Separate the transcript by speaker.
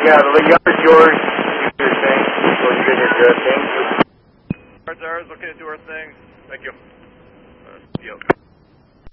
Speaker 1: Yeah, the yard's yours. Do your thing. So you get your thing.
Speaker 2: Yard's ours. Okay, do our thing. Thank you. Yep.